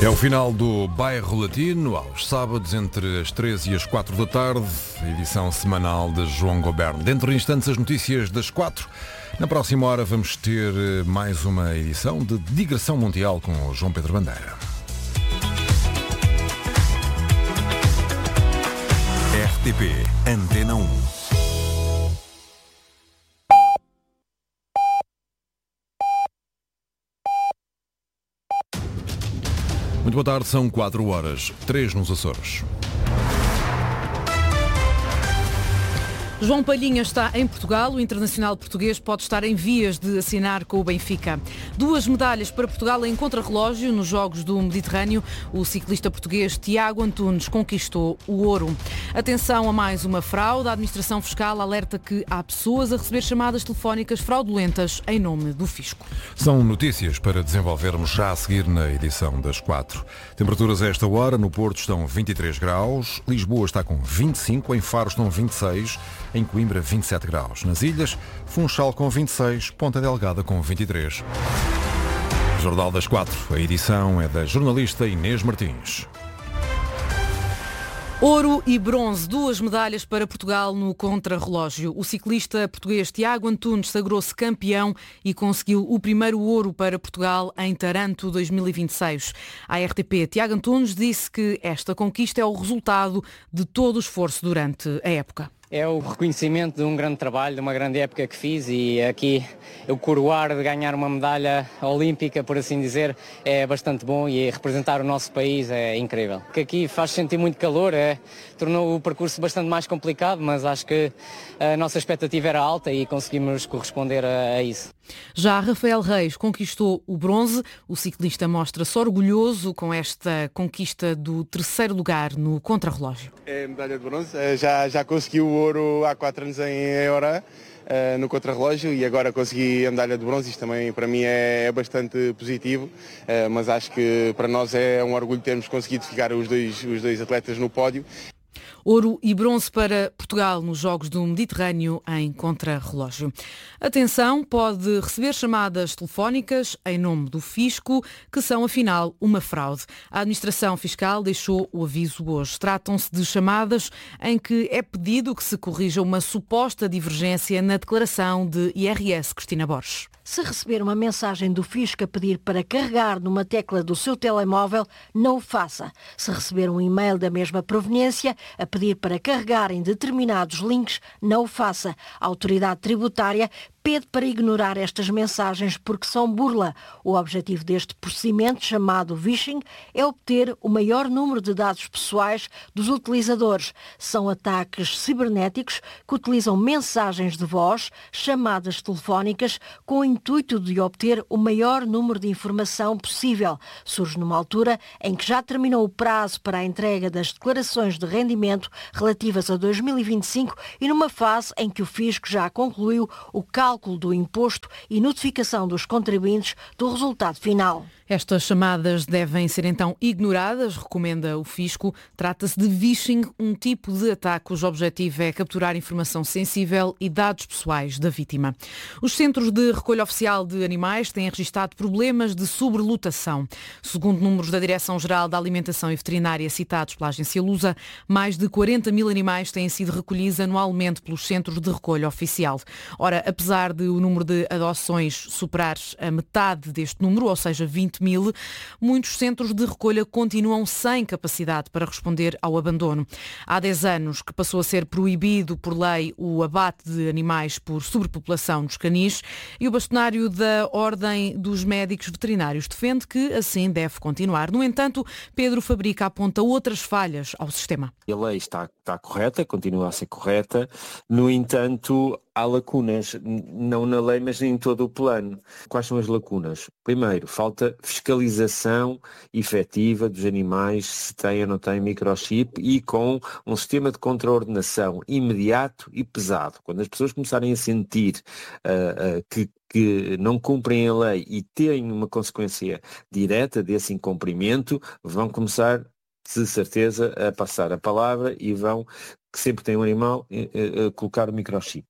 É o final do Bairro Latino, aos sábados entre as 3 e as 4 da tarde, edição semanal de João Goberno. Dentro de instantes as notícias das 4. Na próxima hora vamos ter mais uma edição de Digressão Mundial com o João Pedro Bandeira. RTP Antena 1. Muito boa tarde, são 4 horas, 3 nos Açores. João Palhinha está em Portugal. O internacional português pode estar em vias de assinar com o Benfica. 2 medalhas para Portugal em contrarrelógio nos Jogos do Mediterrâneo. O ciclista português Tiago Antunes conquistou o ouro. Atenção a mais uma fraude. A Administração Fiscal alerta que há pessoas a receber chamadas telefónicas fraudulentas em nome do fisco. São notícias para desenvolvermos já a seguir na edição das 4. Temperaturas a esta hora. No Porto estão 23 graus. Lisboa está com 25. Em Faro estão 26. Em Coimbra, 27 graus. Nas ilhas, Funchal com 26, Ponta Delgada com 23. Jornal das 4. A edição é da jornalista Inês Martins. Ouro e bronze, 2 medalhas para Portugal no contrarrelógio. O ciclista português Tiago Antunes sagrou-se campeão e conseguiu o primeiro ouro para Portugal em Taranto 2026. À RTP, Tiago Antunes disse que esta conquista é o resultado de todo o esforço durante a época. É o reconhecimento de um grande trabalho, de uma grande época que fiz, e aqui o coroar de ganhar uma medalha olímpica, por assim dizer, é bastante bom, e representar o nosso país é incrível. Que aqui faz sentir muito calor, tornou o percurso bastante mais complicado, mas acho que a nossa expectativa era alta e conseguimos corresponder a isso. Já Rafael Reis conquistou o bronze. O ciclista mostra-se orgulhoso com esta conquista do 3º lugar no contrarrelógio. É medalha de bronze, já consegui o ouro há 4 anos em Eorã, no contrarrelógio, e agora consegui a medalha de bronze. Isto também para mim é bastante positivo, mas acho que para nós é um orgulho termos conseguido ficar os dois atletas no pódio. Ouro e bronze para Portugal nos Jogos do Mediterrâneo em contrarrelógio. Atenção, pode receber chamadas telefónicas em nome do fisco, que são afinal uma fraude. A Administração Fiscal deixou o aviso hoje. Tratam-se de chamadas em que é pedido que se corrija uma suposta divergência na declaração de IRS. Cristina Borges. Se receber uma mensagem do fisco a pedir para carregar numa tecla do seu telemóvel, não o faça. Se receber um e-mail da mesma proveniência a pedir para carregar em determinados links, não o faça. A autoridade tributária pede para ignorar estas mensagens porque são burla. O objetivo deste procedimento, chamado phishing, é obter o maior número de dados pessoais dos utilizadores. São ataques cibernéticos que utilizam mensagens de voz, chamadas telefónicas, com o intuito de obter o maior número de informação possível. Surge numa altura em que já terminou o prazo para a entrega das declarações de rendimento relativas a 2025 e numa fase em que o fisco já concluiu o cálculo do imposto e notificação dos contribuintes do resultado final. Estas chamadas devem ser então ignoradas, recomenda o fisco. Trata-se de phishing, um tipo de ataque cujo objetivo é capturar informação sensível e dados pessoais da vítima. Os centros de recolha oficial de animais têm registado problemas de sobrelotação. Segundo números da Direção-Geral da Alimentação e Veterinária citados pela agência Lusa, mais de 40 mil animais têm sido recolhidos anualmente pelos centros de recolha oficial. Ora, apesar de o número de adoções superar a metade deste número, ou seja, 20 mil, muitos centros de recolha continuam sem capacidade para responder ao abandono. Há 10 anos que passou a ser proibido por lei o abate de animais por sobrepopulação nos canis, e o bastonário da Ordem dos Médicos Veterinários defende que assim deve continuar. No entanto, Pedro Fabrica aponta outras falhas ao sistema. A lei está correta, continua a ser correta, no entanto, há lacunas, não na lei, mas em todo o plano. Quais são as lacunas? Primeiro, falta fiscalização efetiva dos animais, se têm ou não têm microchip, e com um sistema de contraordenação imediato e pesado. Quando as pessoas começarem a sentir que não cumprem a lei e têm uma consequência direta desse incumprimento, vão começar, de certeza, a passar a palavra e vão, que sempre tem um animal, colocar o microchip.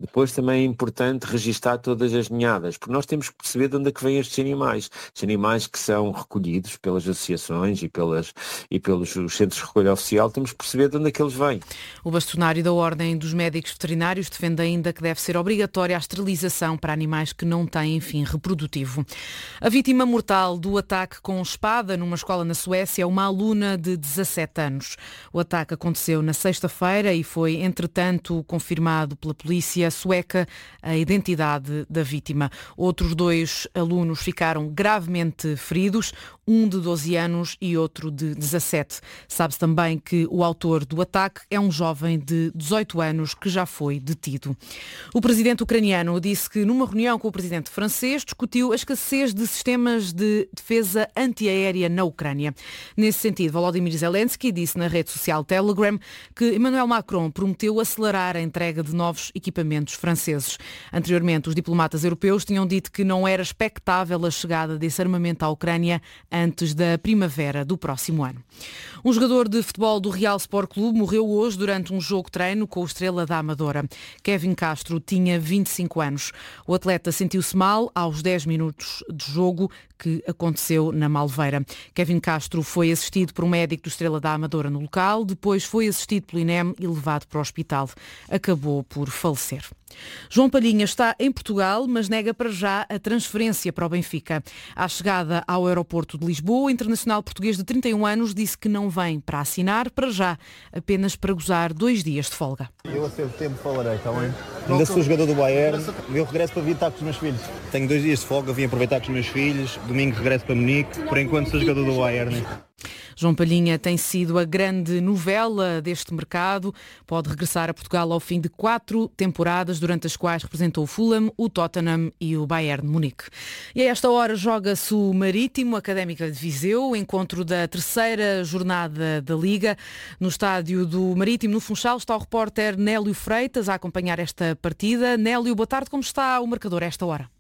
Depois também é importante registar todas as ninhadas, porque nós temos que perceber de onde é que vêm estes animais. Os animais que são recolhidos pelas associações e pelos centros de recolha oficial, temos que perceber de onde é que eles vêm. O bastonário da Ordem dos Médicos Veterinários defende ainda que deve ser obrigatória a esterilização para animais que não têm fim reprodutivo. A vítima mortal do ataque com espada numa escola na Suécia é uma aluna de 17 anos. O ataque aconteceu na sexta-feira e foi, entretanto, confirmado pela polícia sueca a identidade da vítima. Outros 2 alunos ficaram gravemente feridos, um de 12 anos e outro de 17. Sabe-se também que o autor do ataque é um jovem de 18 anos que já foi detido. O presidente ucraniano disse que numa reunião com o presidente francês discutiu a escassez de sistemas de defesa antiaérea na Ucrânia. Nesse sentido, Volodymyr Zelensky disse na rede social Telegram que Emmanuel Macron prometeu acelerar a entrega de novos equipamentos franceses. Anteriormente, os diplomatas europeus tinham dito que não era expectável a chegada desse armamento à Ucrânia antes da primavera do próximo ano. Um jogador de futebol do Real Sport Clube morreu hoje durante um jogo-treino com o Estrela da Amadora. Kevin Castro tinha 25 anos. O atleta sentiu-se mal aos 10 minutos de jogo que aconteceu na Malveira. Kevin Castro foi assistido por um médico do Estrela da Amadora no local, depois foi assistido pelo INEM e levado para o hospital. Acabou por falecer. João Palhinha está em Portugal, mas nega para já a transferência para o Benfica. À chegada ao aeroporto de Lisboa, o internacional português de 31 anos disse que não vem para assinar, para já, apenas para gozar 2 dias de folga. Eu a seu tempo falarei, está bem? Ainda sou jogador do Bayern, eu regresso para vir estar com os meus filhos. Tenho 2 dias de folga, vim aproveitar com os meus filhos, domingo regresso para Munique, por enquanto sou jogador do Bayern. João Palhinha tem sido a grande novela deste mercado. Pode regressar a Portugal ao fim de 4 temporadas, durante as quais representou o Fulham, o Tottenham e o Bayern de Munique. E a esta hora joga-se o Marítimo, Académica de Viseu, o encontro da 3ª jornada da Liga. No estádio do Marítimo, no Funchal, está o repórter Nélio Freitas a acompanhar esta partida. Nélio, boa tarde, como está o marcador a esta hora?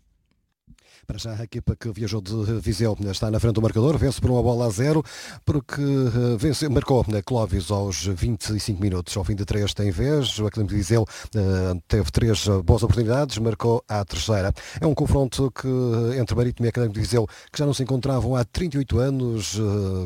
Para já a equipa que viajou de Viseu está na frente do marcador, vence por 1-0, porque marcou na Clóvis aos 25 minutos. Ao fim de 3 tem vez, o Académico de Viseu teve 3 boas oportunidades, marcou a 3ª. É um confronto entre Marítimo e Académico de Viseu, que já não se encontravam há 38 anos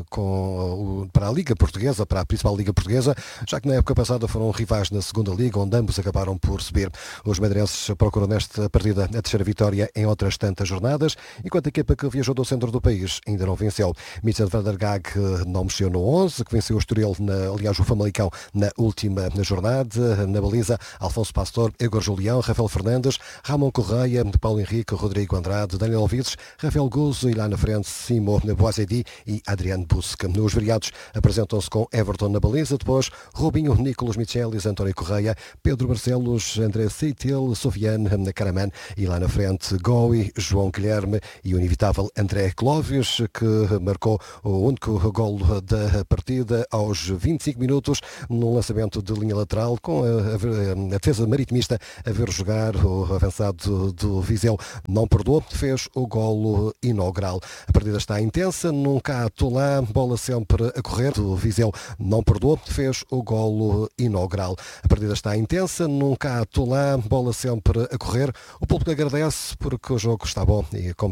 para a Liga Portuguesa, para a principal Liga Portuguesa, já que na época passada foram rivais na 2ª Liga, onde ambos acabaram por subir. Os madeirenses procuram nesta partida a 3ª vitória em outras tantas jornadas, enquanto a equipa que viajou do centro do país ainda não venceu. Mitchell van der Gaag não mexeu no 11, que venceu o Estoril, aliás o Famalicão, na última jornada. Na baliza, Alfonso Pastor, Igor Julião, Rafael Fernandes, Ramon Correia, Paulo Henrique, Rodrigo Andrade, Daniel Alvides, Rafael Guzzo e lá na frente Simo Boazedi e Adriano Busca. Os variados apresentam-se com Everton na baliza, depois Rubinho, Nicolas Michelis, António Correia, Pedro Barcelos, André Seitel, Sofiane Caraman e lá na frente Goi, João Guilherme e o inevitável André Clóvis, que marcou o único golo da partida aos 25 minutos num lançamento de linha lateral, com a defesa maritimista a ver jogar. O avançado do Viseu não perdoou, fez o golo inaugural. A partida está intensa, nunca há Tolã, bola sempre a correr. O Viseu não perdoou, fez o golo inaugural. A partida está intensa, nunca há Tolã, bola sempre a correr. O público agradece porque o jogo está bom e como